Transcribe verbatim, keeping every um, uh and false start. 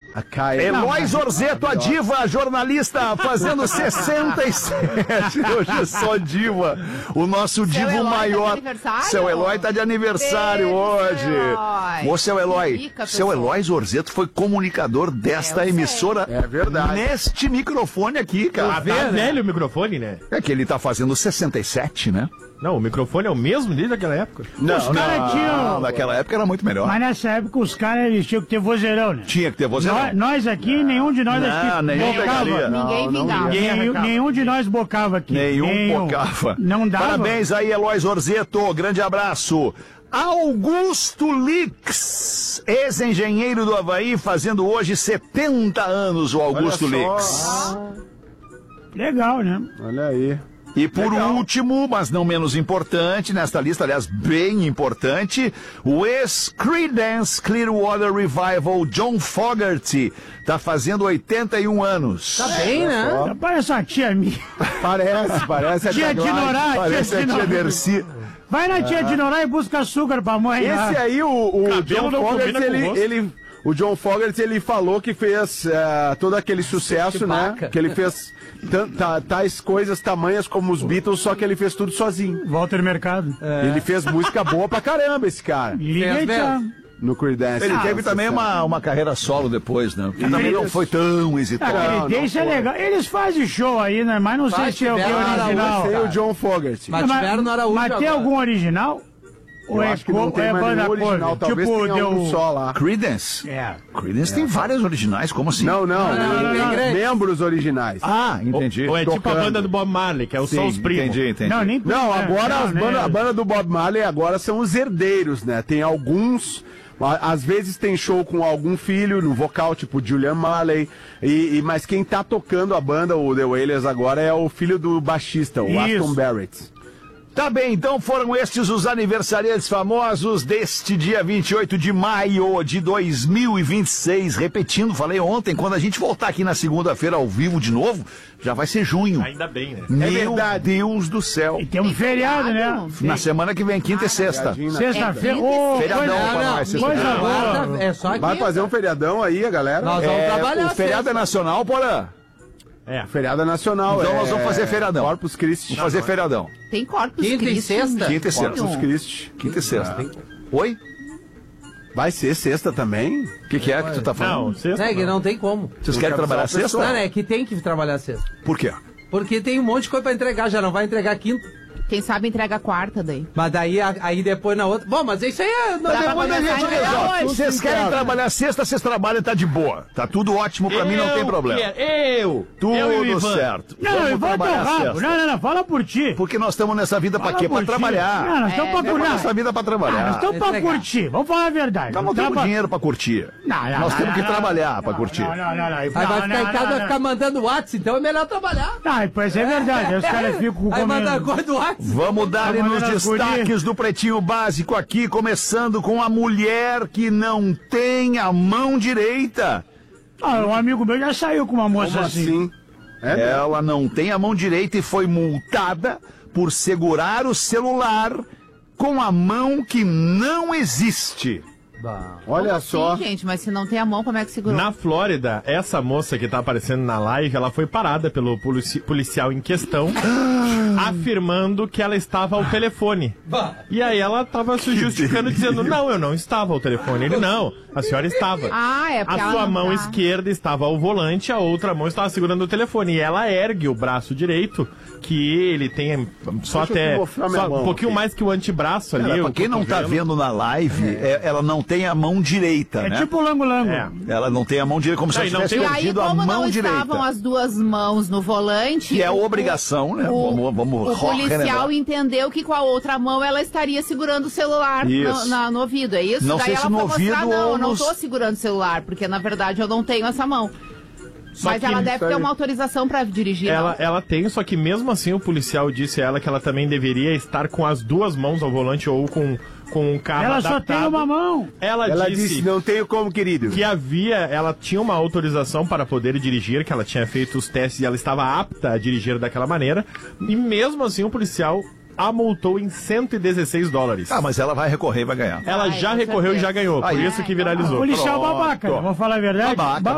A Caia. Eloy Zorzeto, a diva, jornalista, fazendo sessenta e sete. Hoje é só diva. O nosso Seu divo Eloy maior. Tá de aniversário? Seu Eloy tá de aniversário Beijo, hoje. seu Eloy. Ô, seu Eloy, Fica, seu pessoal. Eloy Zorzeto foi comunicador desta Eu sei. emissora. É verdade. Neste microfone aqui, cara. Ah, tá velho o microfone, né? É que ele tá fazendo sessenta e sete, né? Não, o microfone é o mesmo desde aquela época. Não, Os caras tinham. naquela época era muito melhor. Mas nessa época os caras eles tinham que ter vozeirão, né? Tinha que ter vozeirão. Nós, nós aqui, nenhum de nós Não, aqui nenhum pegaria. bocava. Ninguém vingava. Nenhum, nenhum de nós bocava aqui. Nenhum bocava. Não dava. Parabéns aí, Eloy Zorzeto. Grande abraço. Augusto Lix, ex-engenheiro do Avaí, fazendo hoje setenta anos, o Augusto Olha só. Lix. Legal, né? Olha aí. E por Legal. último, mas não menos importante, nesta lista, aliás, bem importante, o ex-Creedence Clearwater Revival, John Fogerty, tá fazendo oitenta e um anos. Tá bem, né? Parece uma tia minha. Parece, parece. a Tia Gladys. Dinorá, Parece a tia tia Dinorá. Dercy. Vai na tia Dinorá e busca açúcar pra mãe. Esse lá. aí, o, o Cabelo John não Fogerty, combina com o ele, rosto. ele, o John Fogerty, ele falou que fez eh, todo aquele sucesso, né? Chewbacca. Que ele fez tan- ta- tais coisas tamanhas como os Beatles, só que ele fez tudo sozinho. Walter Mercado. Ele fez música boa pra caramba, esse cara. Liga Fez aí, tchau. No Creedence. Ele Ah, teve também sucesso. uma, uma carreira solo depois, né? Que também não Isso. foi tão Ah, exitosa. Não, aquele dance é foi. legal. Eles fazem show aí, né? Mas não sei Faz, se é o que é tiveram na original. Tem cara. o John Fogerty. Mas tiveram no Araújo Mas tem agora. algum original? Ou Eu é, acho que não co- tem é mais banda nenhum original. cover? Talvez Tipo, tenha deu... um só lá. Creedence? É. Creedence tem várias originais, como assim? Não, não. não, não, não. Membros originais. Ah, entendi. Ou é tipo a Tocando. banda do Bob Marley, que é o Sim, Só os Primos. entendi, entendi. Não, nem Não, agora não, as né? banda, a banda do Bob Marley agora são os herdeiros, né? Tem alguns, a- às vezes tem show com algum filho no vocal, tipo Julian Marley, e, e- mas quem tá tocando a banda, o The Wailers agora, é o filho do baixista, o Isso. Aston Barrett. Tá bem, então foram estes os aniversariantes famosos deste dia vinte e oito de maio de dois mil e vinte e seis. Repetindo, falei ontem, quando a gente voltar aqui na segunda-feira ao vivo de novo, já vai ser junho. Ainda bem, né? Meu verdade. Deus do céu. E tem um feriado, né? Na semana que vem, quinta e sexta. Feriadinho, né? Sexta-feira. É, Ô, Feriadão coisa- pra Não, nós, não, coisa sexta-feira. boa. guarda, é só aqui. Vai fazer um feriadão aí, a galera? Nós vamos É, trabalhar. o feriado é sexta. nacional, Porã? É. Feriado nacional. Então é... nós vamos fazer feriadão. Corpus Christi. Vamos fazer feriadão. Tem Corpus Quinta e Christi. sexta? Quinta e sexta. Corpus Christi. Quinta e sexta. Oi? Vai ser sexta também? O que, que é que tu tá Não, falando? sexta. É que não tem como. Vocês querem trabalhar avisar o sexta? Não, é que tem que trabalhar sexta. Por quê? Porque tem um monte de coisa pra entregar, já não vai entregar quinta. Quem sabe entrega a quarta daí. Mas daí, a- aí depois na outra. Bom, mas isso aí é. Não, Dá pra depois da começar gente a entregar resolve. hoje. Vocês querem trabalhar sexta, vocês trabalham e tá de boa. Tá tudo ótimo, pra mim não tem problema. quero- Eu! Tudo eu e o Ivan. certo. Não, Vamos eu vou teu trabalhar rabo. sexta. Não, não, não. Fala por ti. Porque nós estamos nessa vida pra Fala quê? por Pra ti. trabalhar. Não, nós estamos É, pra Estamos curtir. nessa vida pra Ah, nós trabalhar. estamos pra Entregar. curtir. Vamos falar a verdade. Nós não Tá temos pra- dinheiro pra curtir. Não, não, Nós não, temos que não, trabalhar não, pra não, curtir. Não, não, não, não. Aí vai ficar em casa, vai ficar mandando WhatsApp, então é melhor trabalhar. Ah, pois é verdade. Aí os caras ficam Aí manda comendo. coisa do WhatsApp. Vamos dar Tá nos mandando as destaques do Pretinho Básico aqui, começando com a mulher que não tem a mão direita. Ah, um amigo meu já saiu com uma moça Como assim. assim? É mesmo? Ela não tem a mão direita e foi multada por segurar o celular com a mão que não existe. Olha Como só. assim, gente, mas se não tem a mão, como é que segurou? Na Flórida, essa moça que tá aparecendo na live, ela foi parada pelo polici- policial em questão, afirmando que ela estava ao telefone. E aí ela tava se justificando, dizendo, não, eu não estava ao telefone. Ele, não, a senhora estava. Ah, é porque A ela sua não mão tá. esquerda estava ao volante, a outra mão estava segurando o telefone. E ela ergue o braço direito, que ele tem só Deixa eu até mostrar minha só um mão pouquinho aqui. mais que o antebraço ali. Cara, o pra quem não tá cotovelo. vendo na live, é, ela não tem a mão direita, É né? tipo lango-lango. É. Ela não tem a mão direita, como se Não, ela e não tivesse tem- E aí, perdido a como mão não direita. estavam as duas mãos no volante... Que é o- obrigação, né? O, Vamos- vamos o ro- policial relembrar. entendeu que com a outra mão ela estaria segurando o celular no, Isso. na- no ouvido, é isso? Não Daí sei ela se no foi mostrar, ouvido não, ou eu não nos- tô segurando o celular, porque na verdade eu não tenho essa mão. Só Mas que ela isso deve ter aí- uma autorização pra dirigir, Ela, não? ela tem, só que mesmo assim o policial disse a ela que ela também deveria estar com as duas mãos ao volante ou com, com um carro Ela só adaptado. tem uma mão. Ela, Ela disse, disse, não tenho como, querido. que havia, ela tinha uma autorização para poder dirigir, que ela tinha feito os testes e ela estava apta a dirigir daquela maneira. E mesmo assim o policial a multou em cento e dezesseis dólares. Ah, mas ela vai recorrer e vai ganhar. Ela Ai, já com recorreu e certeza. já ganhou, por Aí. isso que viralizou. Policial Pronto. babaca, né? Vamos falar a verdade? Babaca.